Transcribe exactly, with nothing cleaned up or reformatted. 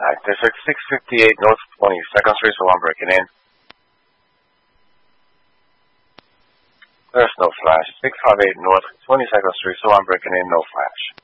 Alright, District six fifty-eight North twenty-second Street, so I'm breaking in. There's no flash. six five eight North twenty-second Street, so I'm breaking in, no flash.